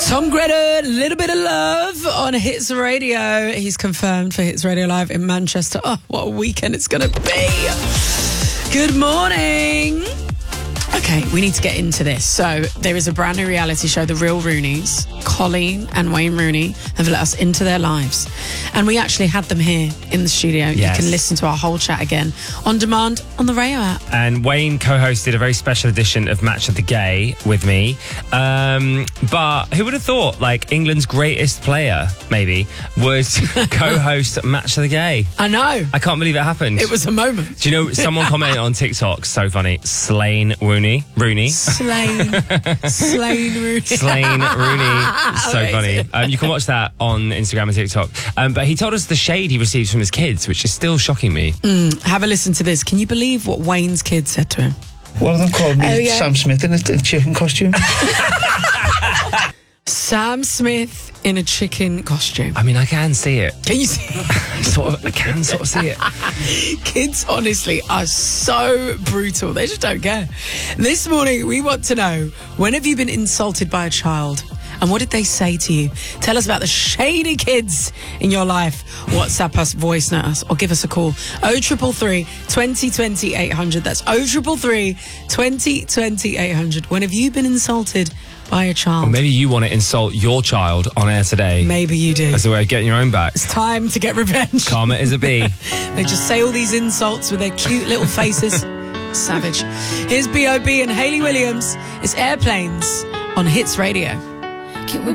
Tom Greta, Little Bit of Love on Hits Radio. He's confirmed for Hits Radio Live in Manchester. Oh, what a weekend it's going to be. Good morning. Okay, we need to get into this. So there is a brand new reality show, The Real Rooneys. Colleen and Wayne Rooney have let us into their lives. And we actually had them here in the studio. Yes. You can listen to our whole chat again on demand on the Rayo app. And Wayne co-hosted a very special edition of Match of the Gay with me. But who would have thought, like, England's greatest player, maybe, would co-host Match of the Gay? I know. I can't believe it happened. It was a moment. Do you know, someone commented on TikTok, so funny, Slain Rooney. Slain Rooney. Slain Rooney. So funny. You can watch that on Instagram and TikTok. But he told us the shade he receives from his kids, which is still shocking me. Have a listen to this. Can you believe what Wayne's kids said to him? One of them called me Sam Smith in a chicken costume. Sam Smith in a chicken costume. I mean, I can see it. Can you see it? I can sort of see it. Kids, honestly, are so brutal. They just don't care. This morning, we want to know, when have you been insulted by a child? And what did they say to you? Tell us about the shady kids in your life. WhatsApp us, voice note us, or give us a call. 0333 2020 800. That's 0333 2020 800. When have you been insulted by a child? Or maybe you want to insult your child on air today. Maybe you do. As a way of getting your own back. It's time to get revenge. Karma is a bee. They just say all these insults with their cute little faces. Savage. Here's B.O.B. and Hayley Williams. It's Airplanes on Hits Radio. Can we